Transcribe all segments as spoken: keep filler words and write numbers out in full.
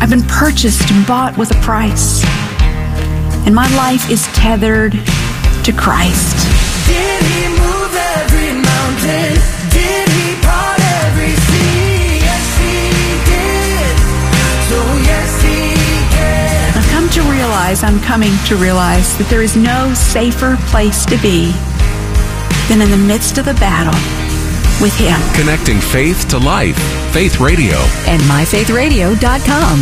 I've been purchased and bought with a price. And my life is tethered to Christ. Did he move every mountain? Did he part every sea? Yes, he did. So yes, he can. I've come to realize, I'm coming to realize that there is no safer place to be than in the midst of the battle with Him. Connecting faith to life. Faith Radio. And my faith radio dot com.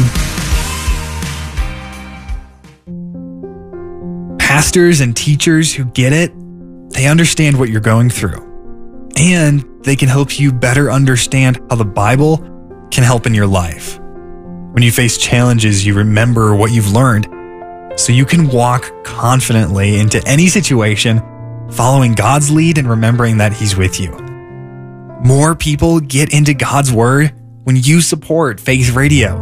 Pastors and teachers who get it, they understand what you're going through. And they can help you better understand how the Bible can help in your life. When you face challenges, you remember what you've learned so you can walk confidently into any situation, following God's lead and remembering that He's with you. More people get into God's Word when you support Faith Radio.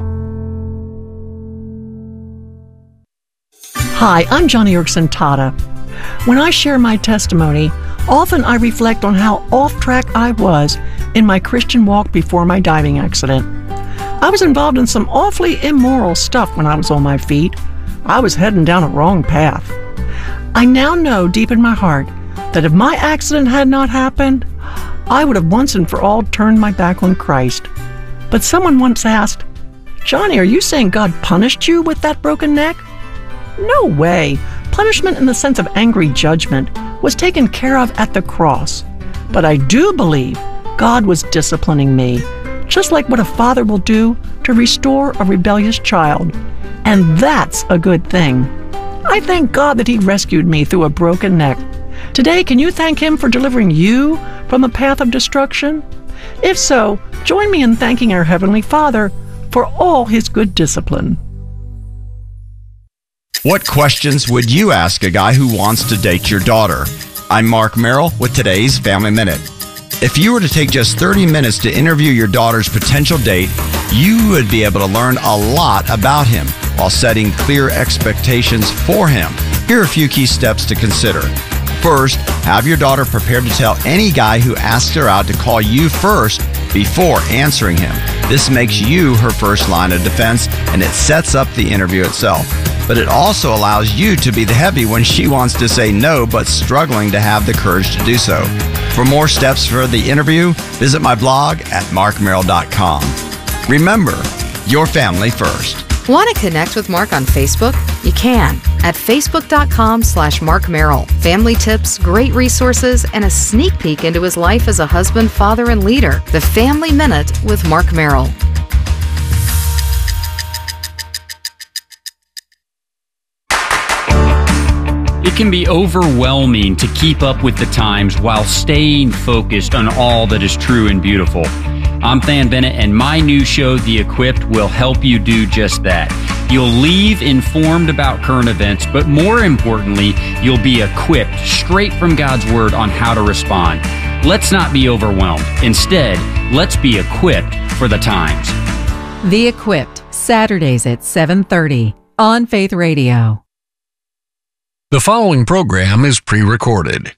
Hi, I'm Johnny Erickson Tata. When I share my testimony, often I reflect on how off track I was in my Christian walk before my diving accident. I was involved in some awfully immoral stuff when I was on my feet. I was heading down a wrong path. I now know deep in my heart that if my accident had not happened, I would have once and for all turned my back on Christ. But someone once asked, "Johnny, are you saying God punished you with that broken neck?" No way. Punishment in the sense of angry judgment was taken care of at the cross. But I do believe God was disciplining me, just like what a father will do to restore a rebellious child. And that's a good thing. I thank God that He rescued me through a broken neck. Today, can you thank Him for delivering you from the path of destruction? If so, join me in thanking our Heavenly Father for all His good discipline. What questions would you ask a guy who wants to date your daughter? I'm Mark Merrill with today's Family Minute. If you were to take just thirty minutes to interview your daughter's potential date, you would be able to learn a lot about him while setting clear expectations for him. Here are a few key steps to consider. First, have your daughter prepared to tell any guy who asks her out to call you first before answering him. This makes you her first line of defense, and it sets up the interview itself. But it also allows you to be the heavy when she wants to say no but struggling to have the courage to do so. For more steps for the interview, visit my blog at mark merrill dot com. Remember, your family first. Want to connect with Mark on Facebook? You can at facebook dot com slash Mark Merrill. Family tips, great resources, and a sneak peek into his life as a husband, father, and leader. The Family Minute with Mark Merrill. It can be overwhelming to keep up with the times while staying focused on all that is true and beautiful. I'm Than Bennett, and my new show, The Equipped, will help you do just that. You'll leave informed about current events, but more importantly, you'll be equipped straight from God's Word on how to respond. Let's not be overwhelmed. Instead, let's be equipped for the times. The Equipped, Saturdays at seven thirty on Faith Radio. The following program is pre-recorded.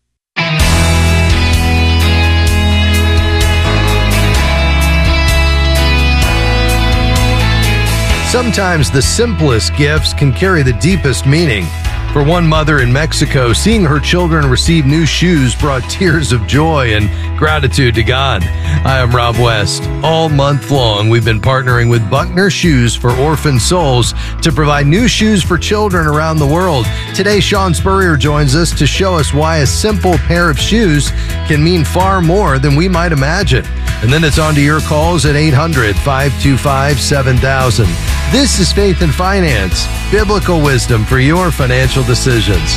Sometimes the simplest gifts can carry the deepest meaning. For one mother in Mexico, seeing her children receive new shoes brought tears of joy and gratitude to God. I am Rob West. All month long, we've been partnering with Buckner Shoes for Orphan Souls to provide new shoes for children around the world. Today, Sean Spurrier joins us to show us why a simple pair of shoes can mean far more than we might imagine. And then it's on to your calls at eight hundred, five two five, seven thousand. This is Faith and Finance, biblical wisdom for your financial decisions.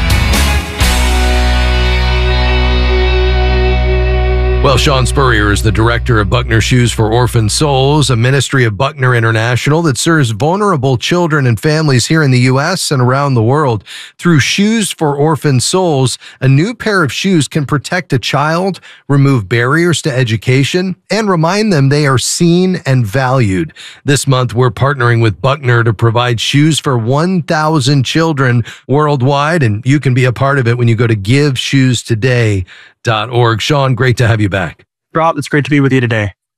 Well, Sean Spurrier is the director of Buckner Shoes for Orphan Souls, a ministry of Buckner International that serves vulnerable children and families here in the U S and around the world. Through Shoes for Orphan Souls, a new pair of shoes can protect a child, remove barriers to education, and remind them they are seen and valued. This month, we're partnering with Buckner to provide shoes for one thousand children worldwide, and you can be a part of it when you go to give shoes today dot org. Sean, great to have you back. Rob, it's great to be with you today.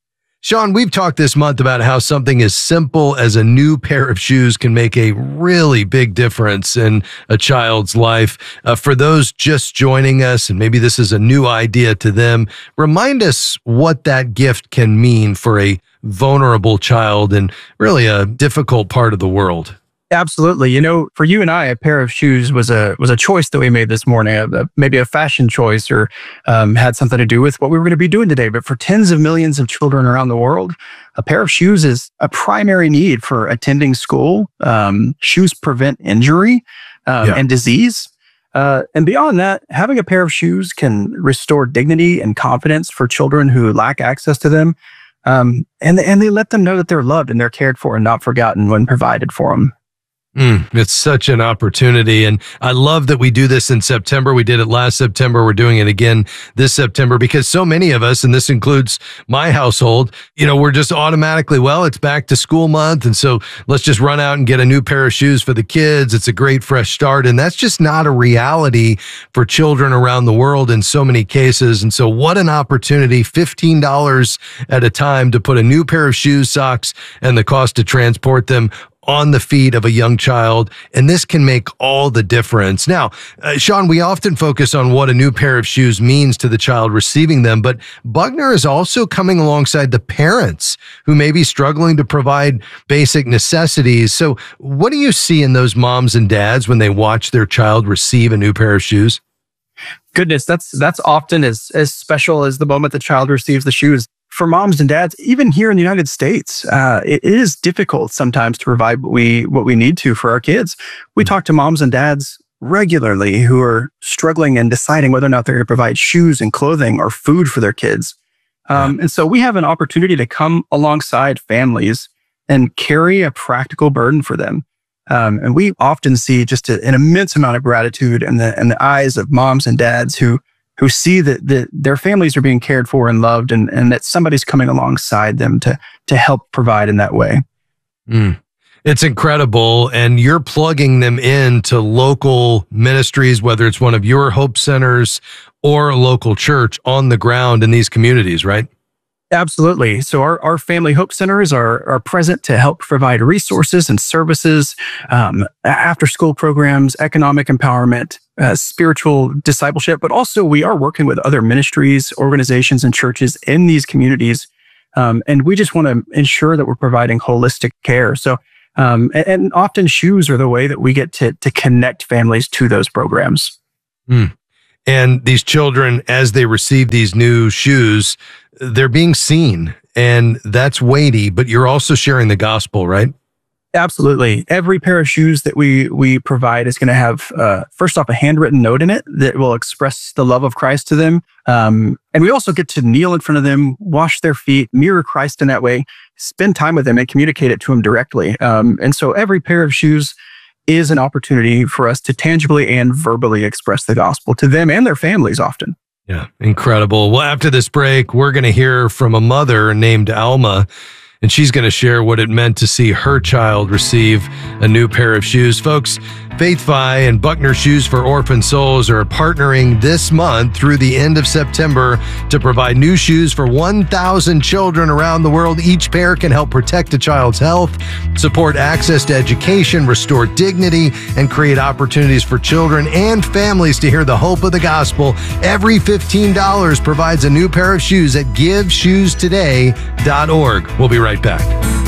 Sean, we've talked this month about how something as simple as a new pair of shoes can make a really big difference in a child's life. Uh, for those just joining us, and maybe this is a new idea to them, remind us what that gift can mean for a vulnerable child in really a difficult part of the world. Absolutely. You know, for you and I, a pair of shoes was a was a choice that we made this morning, a, a, maybe a fashion choice or um, had something to do with what we were going to be doing today. But for tens of millions of children around the world, a pair of shoes is a primary need for attending school. Um, shoes prevent injury um, Yeah. and disease. Uh, and beyond that, having a pair of shoes can restore dignity and confidence for children who lack access to them. Um, and, and they let them know that they're loved and they're cared for and not forgotten when provided for them. Mm, it's such an opportunity. And I love that we do this in September. We did it last September. We're doing it again this September because so many of us, and this includes my household, you know, we're just automatically, well, it's back to school month. And so let's just run out and get a new pair of shoes for the kids. It's a great fresh start. And that's just not a reality for children around the world in so many cases. And so what an opportunity, fifteen dollars at a time to put a new pair of shoes, socks, and the cost to transport them on the feet of a young child. And this can make all the difference. Now, uh, Sean, we often focus on what a new pair of shoes means to the child receiving them, but Buckner is also coming alongside the parents who may be struggling to provide basic necessities. So what do you see in those moms and dads when they watch their child receive a new pair of shoes? Goodness, that's that's often as as special as the moment the child receives the shoes. For moms and dads, even here in the United States, uh, it is difficult sometimes to provide what we what we need to for our kids. We talk to moms and dads regularly who are struggling and deciding whether or not they're going to provide shoes and clothing or food for their kids. Um, and so we have an opportunity to come alongside families and carry a practical burden for them. Um, and we often see just a, an immense amount of gratitude in the in the eyes of moms and dads who who see that, that their families are being cared for and loved, and, and that somebody's coming alongside them to to help provide in that way. Mm. It's incredible. And you're plugging them into local ministries, whether it's one of your Hope Centers or a local church on the ground in these communities, right? Absolutely. So our, our Family Hope Centers are, are present to help provide resources and services, um, after school programs, economic empowerment, uh, spiritual discipleship, but also we are working with other ministries, organizations, and churches in these communities. Um, and we just want to ensure that we're providing holistic care. So, um, and, and often shoes are the way that we get to, to connect families to those programs. Mm. And these children, as they receive these new shoes, they're being seen, and that's weighty, but you're also sharing the gospel, right? Absolutely. Every pair of shoes that we we provide is going to have, uh, first off, a handwritten note in it that will express the love of Christ to them. Um, and we also get to kneel in front of them, wash their feet, mirror Christ in that way, spend time with them, and communicate it to them directly. Um, and so every pair of shoes is an opportunity for us to tangibly and verbally express the gospel to them and their families often. Yeah, incredible. Well, after this break, we're going to hear from a mother named Alma, and she's going to share what it meant to see her child receive a new pair of shoes. Folks, FaithFi and Buckner Shoes for Orphan Souls are partnering this month through the end of September to provide new shoes for one thousand children around the world. Each pair can help protect a child's health, support access to education, restore dignity, and create opportunities for children and families to hear the hope of the gospel. Every fifteen dollars provides a new pair of shoes at give shoes today dot org. We'll be right back.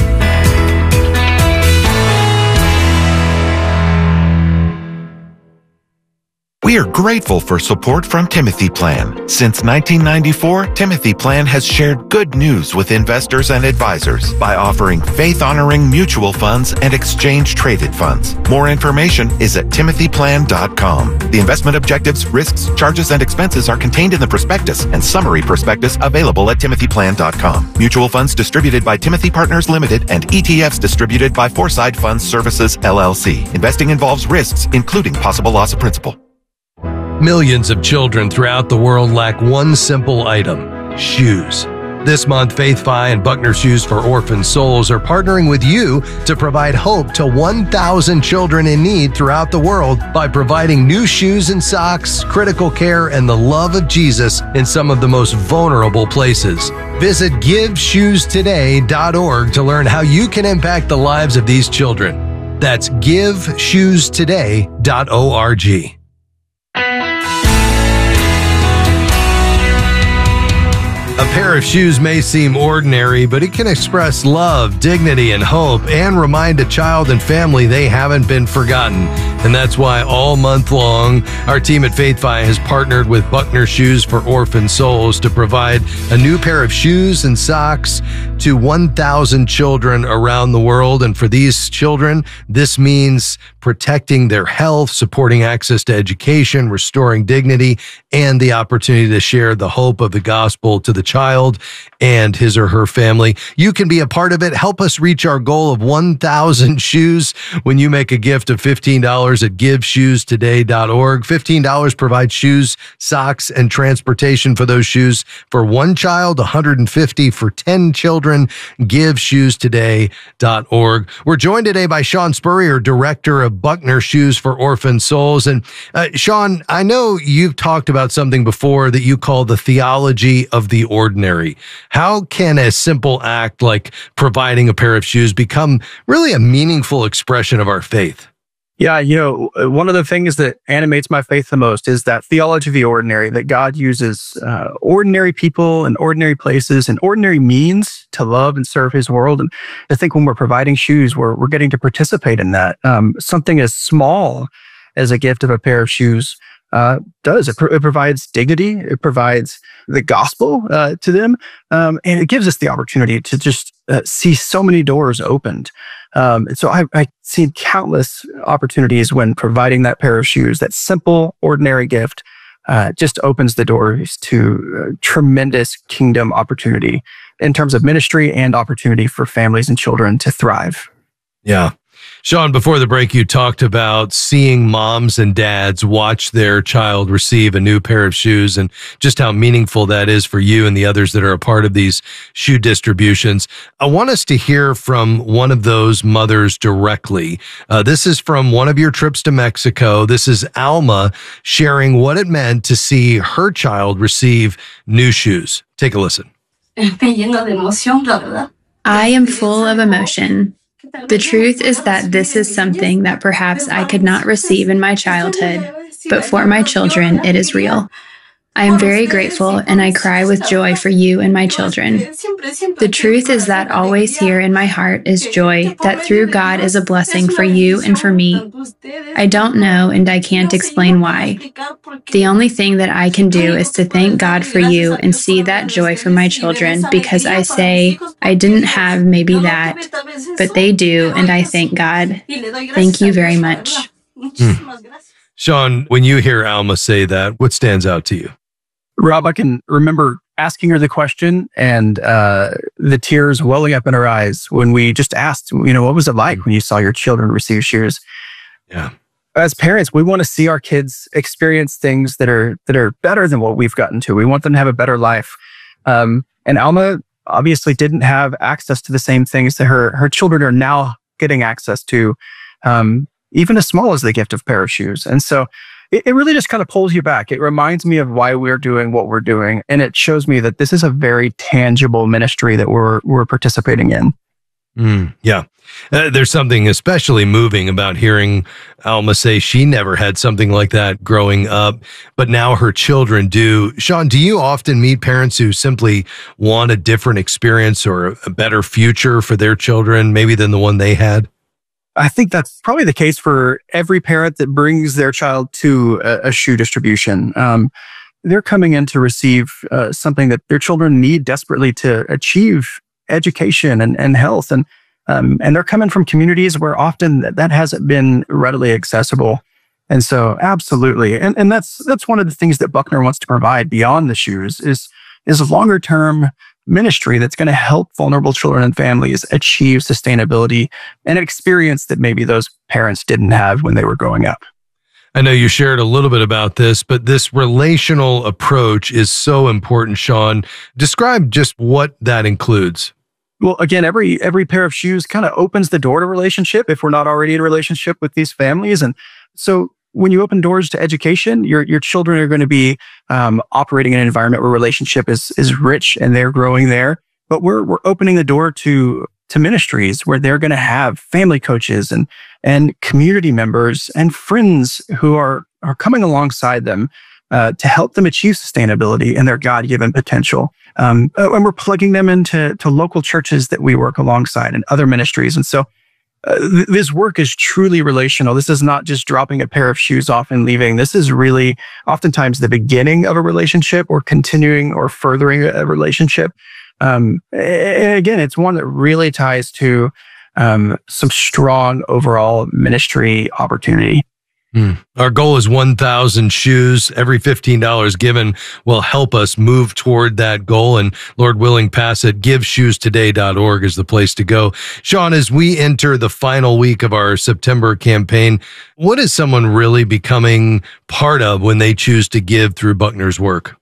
We are grateful for support from Timothy Plan. Since nineteen ninety-four, Timothy Plan has shared good news with investors and advisors by offering faith-honoring mutual funds and exchange-traded funds. More information is at timothy plan dot com. The investment objectives, risks, charges, and expenses are contained in the prospectus and summary prospectus available at timothy plan dot com. Mutual funds distributed by Timothy Partners Limited and E T Fs distributed by Foreside Funds Services, L L C. Investing involves risks, including possible loss of principal. Millions of children throughout the world lack one simple item: shoes. This month, FaithFi and Buckner Shoes for Orphan Souls are partnering with you to provide hope to one thousand children in need throughout the world by providing new shoes and socks, critical care, and the love of Jesus in some of the most vulnerable places. Visit give shoes today dot org to learn how you can impact the lives of these children. That's give shoes today dot org. A pair of shoes may seem ordinary, but it can express love, dignity, and hope, and remind a child and family they haven't been forgotten. And that's why all month long, our team at FaithFi has partnered with Buckner Shoes for Orphan Souls to provide a new pair of shoes and socks to one thousand children around the world. And for these children, this means protecting their health, supporting access to education, restoring dignity, and the opportunity to share the hope of the gospel to the child and his or her family. You can be a part of it. Help us reach our goal of one thousand shoes when you make a gift of fifteen dollars at give shoes today dot org. fifteen dollars provides shoes, socks, and transportation for those shoes for one child, one hundred fifty dollars for ten children. give shoes today dot org. We're joined today by Sean Spurrier, director of Buckner Shoes for Orphan Souls. And uh, Sean, I know you've talked about something before that you call the theology of the ordinary. How can a simple act like providing a pair of shoes become really a meaningful expression of our faith? Yeah, you know, one of the things that animates my faith the most is that theology of the ordinary, that God uses uh, ordinary people and ordinary places and ordinary means to love and serve his world. And I think when we're providing shoes, we're, we're getting to participate in that. Um, something as small as a gift of a pair of shoes uh, does. It, pro- it provides dignity. It provides the gospel uh, to them. Um, and it gives us the opportunity to just uh, see so many doors opened. Um, and so I, I've seen countless opportunities when providing that pair of shoes, that simple, ordinary gift, uh, just opens the doors to uh, tremendous kingdom opportunity in terms of ministry and opportunity for families and children to thrive. Yeah. Sean, before the break, you talked about seeing moms and dads watch their child receive a new pair of shoes and just how meaningful that is for you and the others that are a part of these shoe distributions. I want us to hear from one of those mothers directly. Uh, this is from one of your trips to Mexico. This is Alma sharing what it meant to see her child receive new shoes. Take a listen. I am full of emotion. The truth is that this is something that perhaps I could not receive in my childhood, but for my children, it is real. I am very grateful and I cry with joy for you and my children. The truth is that always here in my heart is joy that through God is a blessing for you and for me. I don't know and I can't explain why. The only thing that I can do is to thank God for you and see that joy for my children because I say, I didn't have maybe that, but they do, and I thank God. Thank you very much. Hmm. Sean, when you hear Alma say that, what stands out to you? Rob, I can remember asking her the question and uh, the tears welling up in her eyes when we just asked, you know, what was it like when you saw your children receive shoes? Yeah. As parents, we want to see our kids experience things that are that are better than what we've gotten to. We want them to have a better life. Um, and Alma obviously didn't have access to the same things that her her children are now getting access to, um, even as small as the gift of a pair of shoes. And so it, it really just kind of pulls you back. It reminds me of why we're doing what we're doing. And it shows me that this is a very tangible ministry that we're we're participating in. Mm, yeah. Uh, there's something especially moving about hearing Alma say she never had something like that growing up, but now her children do. Sean, do you often meet parents who simply want a different experience or a better future for their children, maybe than the one they had? I think that's probably the case for every parent that brings their child to a, a shoe distribution. Um, they're coming in to receive uh, something that their children need desperately to achieve education and, and health. And um, and they're coming from communities where often that, that hasn't been readily accessible. And so absolutely. And and that's that's one of the things that Buckner wants to provide beyond the shoes is, is a longer term ministry that's going to help vulnerable children and families achieve sustainability and an experience that maybe those parents didn't have when they were growing up. I know you shared a little bit about this, but this relational approach is so important, Sean. Describe just what that includes. Well, again, every every pair of shoes kind of opens the door to relationship if we're not already in a relationship with these families. And so when you open doors to education, your your children are going to be um, operating in an environment where relationship is is rich and they're growing there. But we're we're opening the door to to ministries where they're going to have family coaches and and community members and friends who are are coming alongside them uh, to help them achieve sustainability and their God-given potential. Um, and we're plugging them into to local churches that we work alongside and other ministries. And so uh, th- this work is truly relational. This is not just dropping a pair of shoes off and leaving. This is really oftentimes the beginning of a relationship or continuing or furthering a relationship. Um, and again, it's one that really ties to um, some strong overall ministry opportunity. Mm. Our goal is one thousand shoes. Every fifteen dollars given will help us move toward that goal. And Lord willing, pass it. give shoes today dot org is the place to go. Sean, as we enter the final week of our September campaign, what is someone really becoming part of when they choose to give through Buckner's work?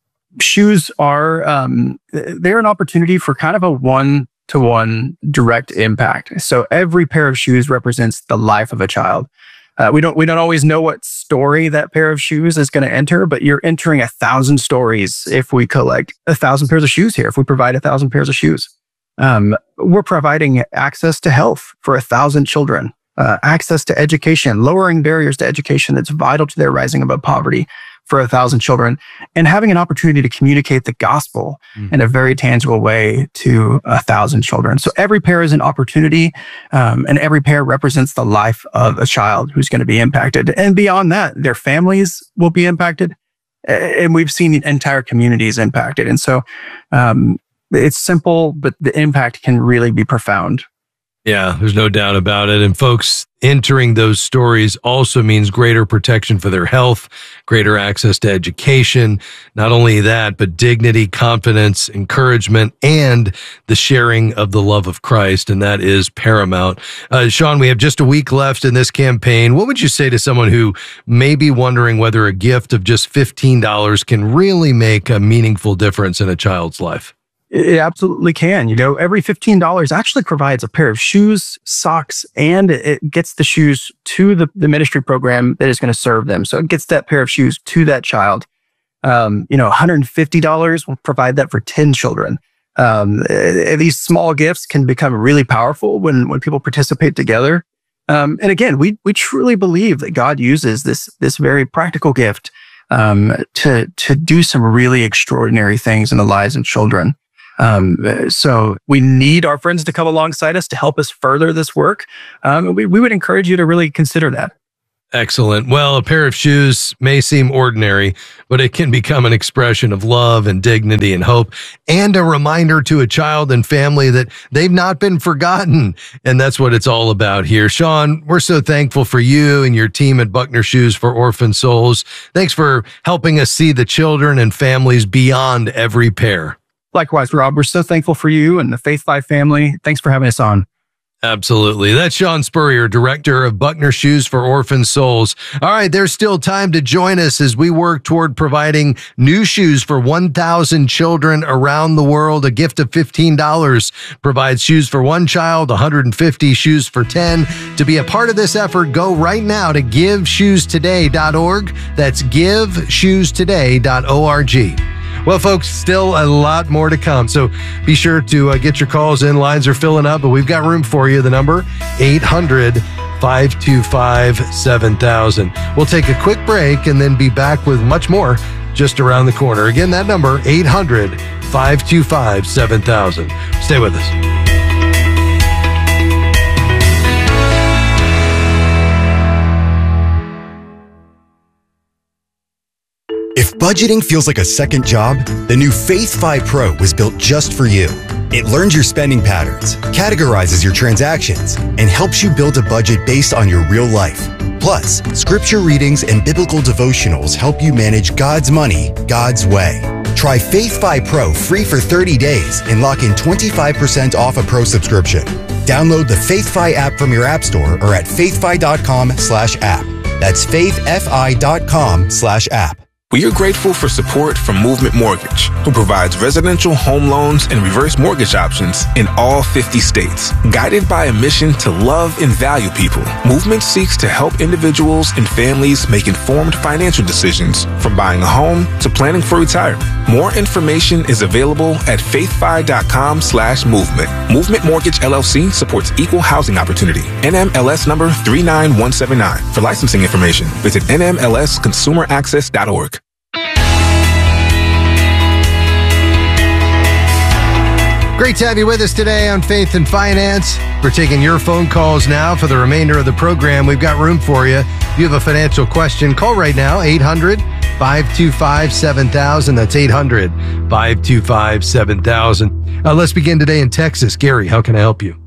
Shoes are, um, they're an opportunity for kind of a one-to-one direct impact. So every pair of shoes represents the life of a child. Uh, we don't we don't always know what story that pair of shoes is going to enter, but you're entering a thousand stories if we collect a thousand pairs of shoes here, if we provide a thousand pairs of shoes. Um, we're providing access to health for a thousand children, uh, access to education, lowering barriers to education that's vital to their rising above poverty for a thousand children, and having an opportunity to communicate the gospel mm. in a very tangible way to a thousand children. So every pair is an opportunity, um, and every pair represents the life of a child who's going to be impacted. And beyond that, their families will be impacted, and we've seen entire communities impacted. And so um, it's simple, but the impact can really be profound. Yeah, there's no doubt about it. And folks, entering those stories also means greater protection for their health, greater access to education. Not only that, but dignity, confidence, encouragement, and the sharing of the love of Christ. And that is paramount. Uh, Sean, we have just a week left in this campaign. What would you say to someone who may be wondering whether a gift of just fifteen dollars can really make a meaningful difference in a child's life? It absolutely can. You know, every fifteen dollars actually provides a pair of shoes, socks, and it gets the shoes to the, the ministry program that is going to serve them. So it gets that pair of shoes to that child. Um, you know, one hundred fifty dollars will provide that for ten children. Um, these small gifts can become really powerful when, when people participate together. Um, and again, we we truly believe that God uses this this very practical gift um, to to do some really extraordinary things in the lives of children. Um, so we need our friends to come alongside us to help us further this work. Um, we, we would encourage you to really consider that. Excellent. Well, a pair of shoes may seem ordinary, but it can become an expression of love and dignity and hope, and a reminder to a child and family that they've not been forgotten. And that's what it's all about here. Sean, we're so thankful for you and your team at Buckner Shoes for Orphan Souls. Thanks for helping us see the children and families beyond every pair. Likewise, Rob, we're so thankful for you and the Faith Five family. Thanks for having us on. Absolutely. That's Sean Spurrier, director of Buckner Shoes for Orphan Souls. All right, there's still time to join us as we work toward providing new shoes for one thousand children around the world. A gift of fifteen dollars provides shoes for one child, one hundred fifty shoes for ten. To be a part of this effort, go right now to give shoes today dot org. That's give shoes today dot org. Well, folks, still a lot more to come. So be sure to uh, get your calls in. Lines are filling up, but we've got room for you. The number, eight hundred, five two five, seven thousand. We'll take a quick break and then be back with much more just around the corner. Again, that number, eight hundred, five two five, seven thousand. Stay with us. If budgeting feels like a second job, the new Faith Five Pro was built just for you. It learns your spending patterns, categorizes your transactions, and helps you build a budget based on your real life. Plus, scripture readings and biblical devotionals help you manage God's money God's way. Try Faith Five Pro free for thirty days and lock in twenty-five percent off a Pro subscription. Download the Faith Five app from your app store or at faithfi dot com slash app. That's faithfi.com slash app. We are grateful for support from Movement Mortgage, who provides residential home loans and reverse mortgage options in all fifty states. Guided by a mission to love and value people, Movement seeks to help individuals and families make informed financial decisions, from buying a home to planning for retirement. More information is available at faithfi.com slash movement. Movement Mortgage L L C supports equal housing opportunity. N M L S number three nine one seven nine. For licensing information, visit N M L S consumer access dot org. Great to have you with us today on Faith and Finance. We're taking your phone calls now for the remainder of the program. We've got room for you. If you have a financial question, call right now, eight hundred, five two five, seven thousand. That's eight hundred, five two five, seven thousand. Uh, let's begin today in Texas. Gary, how can I help you?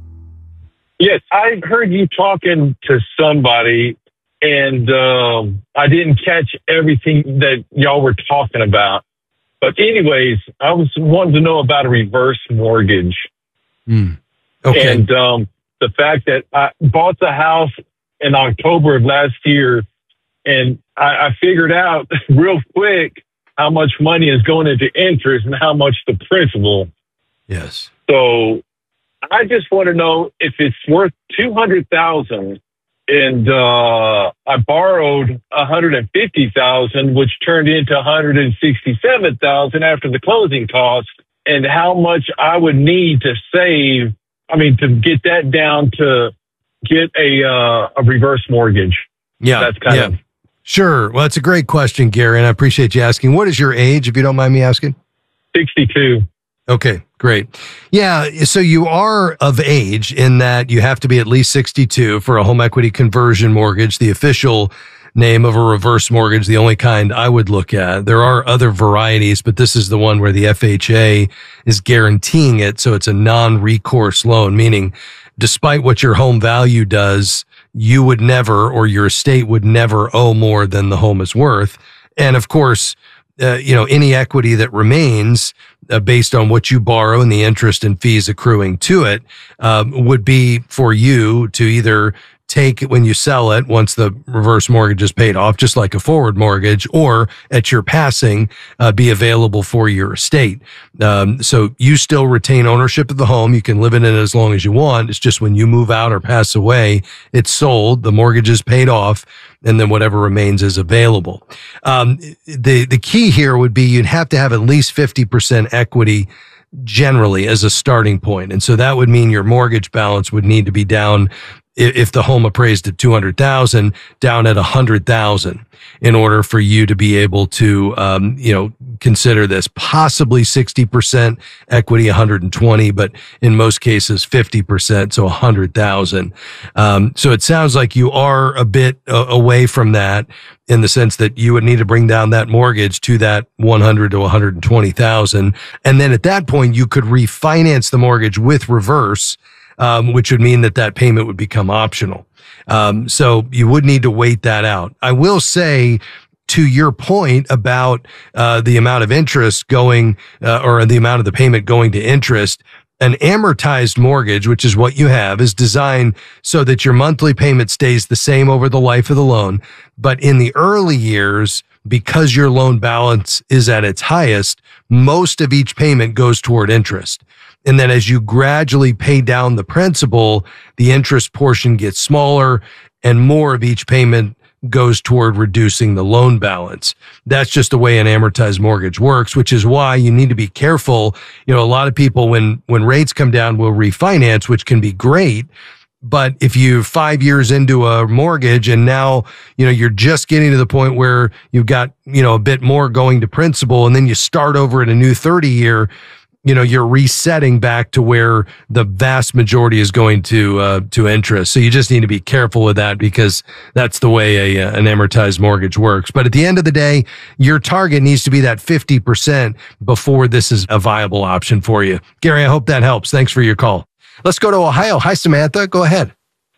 Yes, I heard you talking to somebody, and um, I didn't catch everything that y'all were talking about. But anyways, I was wanting to know about a reverse mortgage. Mm. Okay. And um, the fact that I bought the house in October of last year, and I, I figured out real quick how much money is going into interest and how much the principal. Yes. So I just want to know if it's worth two hundred thousand dollars. And uh, I borrowed one hundred fifty thousand dollars, which turned into one hundred sixty-seven thousand dollars after the closing costs, and how much I would need to save, I mean, to get that down to get a uh, a reverse mortgage. Yeah. That's kind yeah. of. Sure. Well, that's a great question, Gary, and I appreciate you asking. What is your age, if you don't mind me asking? sixty-two. Okay, great. Yeah, so you are of age in that you have to be at least sixty-two for a home equity conversion mortgage, the official name of a reverse mortgage, the only kind I would look at. There are other varieties, but this is the one where the F H A is guaranteeing it, so it's a non-recourse loan, meaning despite what your home value does, you would never, or your estate would never owe more than the home is worth. And of course, uh, you know, any equity that remains uh, based on what you borrow and the interest and fees accruing to it, um, would be for you to either take when you sell it once the reverse mortgage is paid off, just like a forward mortgage, or at your passing, uh, be available for your estate. Um, so you still retain ownership of the home. You can live in it as long as you want. It's just when you move out or pass away, it's sold, the mortgage is paid off, and then whatever remains is available. Um, the, the key here would be you'd have to have at least fifty percent equity generally as a starting point. And so that would mean your mortgage balance would need to be down, if the home appraised at two hundred thousand, down at one hundred thousand in order for you to be able to, um, you know, consider this. Possibly sixty percent equity, one hundred twenty, but in most cases fifty percent, so one hundred thousand. Um, so it sounds like you are a bit uh, away from that in the sense that you would need to bring down that mortgage to that one hundred to one hundred twenty thousand. And then at that point, you could refinance the mortgage with reverse, Um, which would mean that that payment would become optional. Um, so you would need to wait that out. I will say, to your point about uh, the amount of interest going, uh, or the amount of the payment going to interest, an amortized mortgage, which is what you have, is designed so that your monthly payment stays the same over the life of the loan. But in the early years, because your loan balance is at its highest, most of each payment goes toward interest. And then as you gradually pay down the principal, the interest portion gets smaller and more of each payment goes toward reducing the loan balance. That's just the way an amortized mortgage works, which is why you need to be careful. You know, a lot of people, when, when rates come down, will refinance, which can be great. But if you're five years into a mortgage and now, you know, you're just getting to the point where you've got, you know, a bit more going to principal, and then you start over at a new thirty year, you know, you're resetting back to where the vast majority is going to, uh, to interest. So you just need to be careful with that, because that's the way a, an amortized mortgage works. But at the end of the day, your target needs to be that fifty percent before this is a viable option for you. Gary, I hope that helps. Thanks for your call. Let's go to Ohio. Hi, Samantha. Go ahead.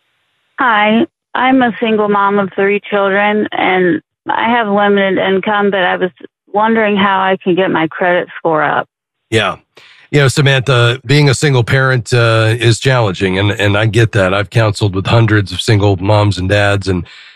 Hi, I'm a single mom of three children, and I have limited income, but I was wondering how I can get my credit score up. Yeah. You know, Samantha, being a single parent uh, is challenging, and, and I get that. I've counseled with hundreds of single moms and dads, and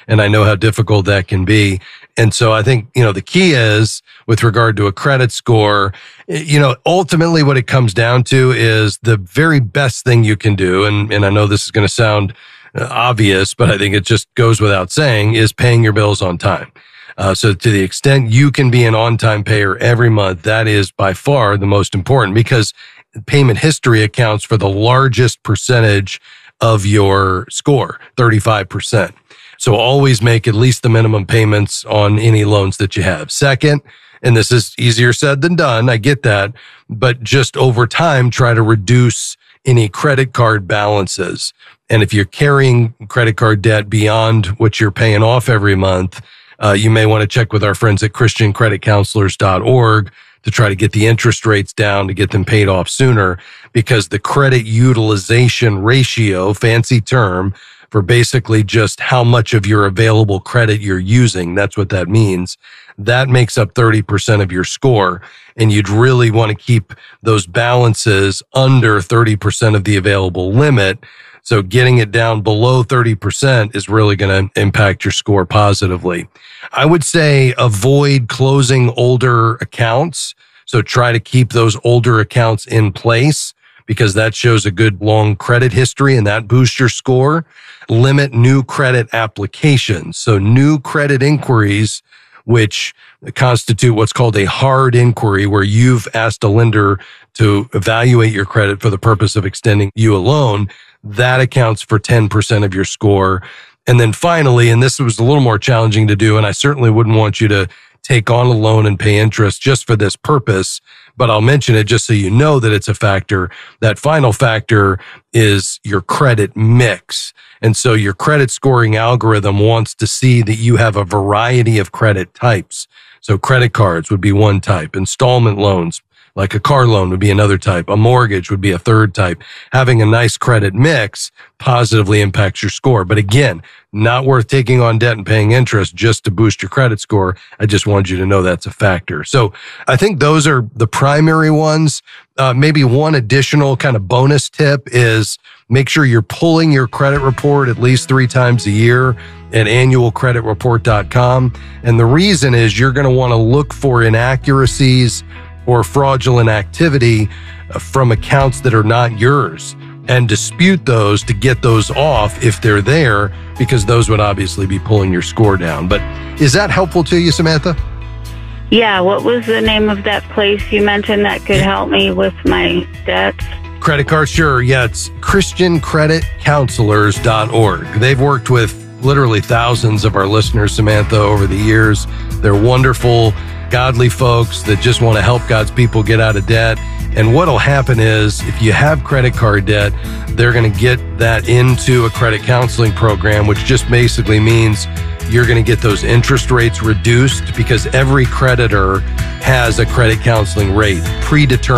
and I know how difficult that can be. And so I think, you know, the key is with regard to a credit score, you know, ultimately what it comes down to is the very best thing you can do. And, and I know this is going to sound uh, obvious, but I think it just goes without saying, is paying your bills on time. Uh, so to the extent you can be an on-time payer every month, that is by far the most important, because payment history accounts for the largest percentage of your score, thirty-five percent. So always make at least the minimum payments on any loans that you have. Second, and this is easier said than done, I get that, but just over time, try to reduce any credit card balances. And if you're carrying credit card debt beyond what you're paying off every month, uh, you may want to check with our friends at Christian Credit Counselors dot org to try to get the interest rates down to get them paid off sooner, because the credit utilization ratio, fancy term, for basically just how much of your available credit you're using, that's what that means, that makes up thirty percent of your score. And you'd really want to keep those balances under thirty percent of the available limit. So getting it down below thirty percent is really going to impact your score positively. I would say avoid closing older accounts. So try to keep those older accounts in place, because that shows a good long credit history and that boosts your score. Limit new credit applications. So new credit inquiries, which constitute what's called a hard inquiry, where you've asked a lender to evaluate your credit for the purpose of extending you a loan, that accounts for ten percent of your score. And then finally, and this was a little more challenging to do, and I certainly wouldn't want you to take on a loan and pay interest just for this purpose, but I'll mention it just so you know that it's a factor. That final factor is your credit mix. And so your credit scoring algorithm wants to see that you have a variety of credit types. So credit cards would be one type, installment loans, like a car loan, would be another type. A mortgage would be a third type. Having a nice credit mix positively impacts your score. But again, not worth taking on debt and paying interest just to boost your credit score. I just wanted you to know that's a factor. So I think those are the primary ones. Uh, maybe one additional kind of bonus tip is make sure you're pulling your credit report at least three times a year at annual credit report dot com. And the reason is you're going to want to look for inaccuracies or fraudulent activity from accounts that are not yours and dispute those to get those off if they're there, because those would obviously be pulling your score down. But is that helpful to you, Samantha? Yeah, what was the name of that place you mentioned that could help me with my debts? Credit card, sure. Yeah, it's Christian Credit Counselors dot org. They've worked with literally thousands of our listeners, Samantha, over the years. They're wonderful, godly folks that just want to help God's people get out of debt. And what'll happen is if you have credit card debt, they're going to get that into a credit counseling program, which just basically means you're going to get those interest rates reduced, because every creditor has a credit counseling rate predetermined.